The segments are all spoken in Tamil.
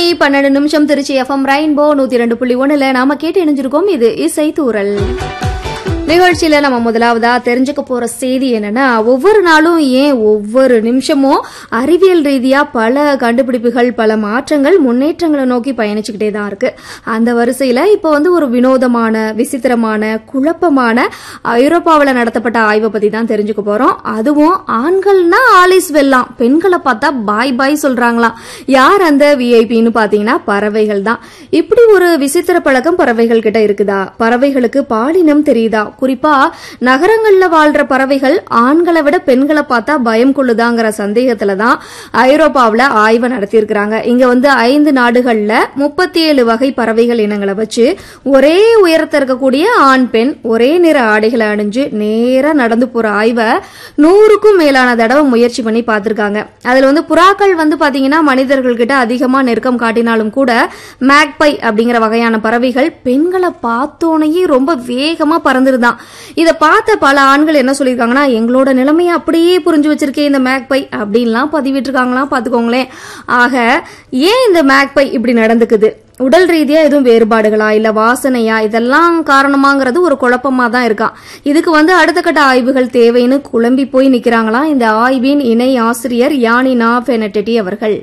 12 திருச்சி எஃப்எம் ரெயின்போ 102.1 நாம கேட்டு இணைஞ்சிருக்கோம். இது இசை தூரல் நிகழ்ச்சியில நம்ம முதலாவதா தெரிஞ்சுக்க போற செய்தி என்னன்னா, ஒவ்வொரு நாளும் ஏன் ஒவ்வொரு நிமிஷமும் அறிவியல் ரீதியா பல கண்டுபிடிப்புகள், பல மாற்றங்கள், முன்னேற்றங்களை நோக்கி பயணிச்சுக்கிட்டே தான் இருக்கு. அந்த வரிசையில இப்ப ஒரு வினோதமான, விசித்திரமான, குழப்பமான ஐரோப்பாவில் நடத்தப்பட்ட ஆய்வை பத்தி தான் தெரிஞ்சுக்க போறோம். அதுவும் ஆண்கள்னா ஆலிஸ் வெல்லாம், பெண்களை பார்த்தா பாய் பாய் சொல்றாங்களாம். யார் அந்த விஐபின்னு பாத்தீங்கன்னா பறவைகள் தான். இப்படி ஒரு விசித்திர பழக்கம் பறவைகள் கிட்ட இருக்குதா? பறவைகளுக்கு பாலினம் தெரியுதா? குறிப்பா நகரங்கள்ல வாழ்ற பறவைகள் ஆண்களை விட பெண்களை பார்த்தா பயம் கொள்ளுதாங்கிற சந்தேகத்துலதான் ஐரோப்பாவில ஆய்வு நடத்தியிருக்கிறாங்க. இங்க 5 நாடுகள்ல 37 வகை பறவைகள் இனங்களை வச்சு ஒரே உயரத்தில் இருக்கக்கூடிய ஆண் பெண் ஒரே நிற ஆடைகளை அணிஞ்சு நேரா நடந்து போற ஆய்வை 100க்கும் மேலான தடவை முயற்சி பண்ணி பார்த்திருக்காங்க. அதுல புறாக்கள் பாத்தீங்கன்னா மனிதர்கள் கிட்ட அதிகமா நெருக்கம் காட்டினாலும் கூட மேக்பை அப்படிங்கிற வகையான பறவைகள் பெண்களை பார்த்தோனையே ரொம்ப வேகமா பறந்துருதான். இத பார்த்த பல ஆண்கள் என்ன சொல்லிருக்காங்கன்னா, எங்களோட நிலைமையை அப்படியே புரிஞ்சு வச்சிருக்கேன் இந்த மேக்பை அப்படின்லாம் பதிவிட்டிருக்காங்களாம். பாத்துக்கோங்களேன். ஆக ஏன் இந்த மேக்பை இப்படி நடந்துக்குது? உடல் ரீதியா எதுவும் வேறுபாடுகளா, இல்ல வாசனையா, இதெல்லாம் காரணமாங்கிறது ஒரு குழப்பமா தான் இருக்கான். இதுக்கு அடுத்த கட்ட ஆய்வுகள் தேவைன்னு குழம்பி போய் நிக்கிறாங்களாம் இந்த ஆய்வின் இணை ஆசிரியர் யானினா பெனடெட்டி அவர்கள்.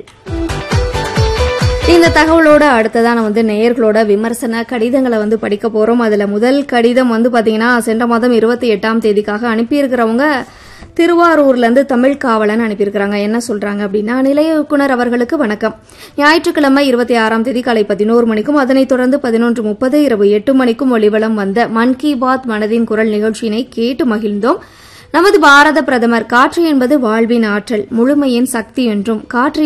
இந்த தகவலோட அடுத்ததான் நேயர்களோட விமர்சன கடிதங்களை படிக்க போறோம். அதுல முதல் கடிதம் பாத்தீங்கன்னா சென்ற மாதம் 28ஆம் தேதிக்காக அனுப்பியிருக்கிறவங்க திருவாரூர்ல இருந்து தமிழ் காவலன் அனுப்பியிருக்கிறாங்க. என்ன சொல்றாங்க அப்படின்னா, நிலைய இயக்குனர் அவர்களுக்கு வணக்கம். ஞாயிற்றுக்கிழமை 26ஆம் தேதி காலை 11 மணிக்கும் அதனைத் தொடர்ந்து 11:30 இரவு 8 மணிக்கும் ஒளிவலம் வந்த மன் கி பாத் மனதின் குரல் நிகழ்ச்சியினை கேட்டு மகிழ்ந்தோம். நமது பாரத பிரதமர் காற்று என்பது வாழ்வின் ஆற்றல், முழுமையின் சக்தி என்றும் காற்று